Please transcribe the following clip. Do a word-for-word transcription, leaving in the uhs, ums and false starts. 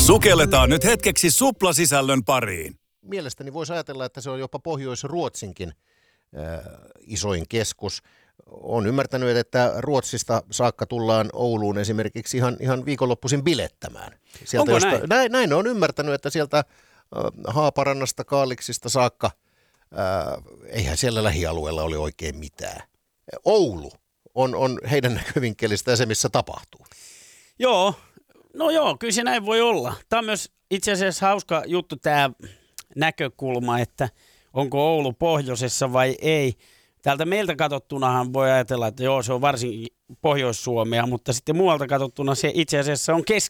Sukelletaan nyt hetkeksi suplasisällön pariin. Mielestäni voisi ajatella, että se on jopa Pohjois-Ruotsinkin äh, isoin keskus. Olen ymmärtänyt, että Ruotsista saakka tullaan Ouluun esimerkiksi ihan, ihan viikonloppuisin bilettämään. Sieltä Onko josta, näin? näin? Näin olen ymmärtänyt, että sieltä äh, Haaparannasta, Kaaliksista saakka, äh, eihän siellä lähialueella ole oikein mitään. Oulu on, on heidän näkövinkkelistä se, missä tapahtuu. Joo, no joo, kyllä se näin voi olla. Tämä on myös itse asiassa hauska juttu tämä näkökulma, että onko Oulu pohjoisessa vai ei. Täältä meiltä katsottunahan voi ajatella, että joo, se on varsin Pohjois-Suomea, mutta sitten muualta katsottuna se itse asiassa on Keski-